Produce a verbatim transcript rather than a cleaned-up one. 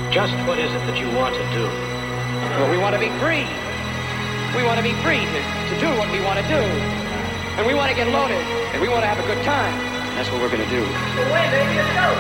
Just what is it that you want to do? Well, we want to be free. We want to be free to, to do what we want to do. And we want to get loaded. And we want to have a good time. That's what we're going to do. Well, wait, baby, let's go.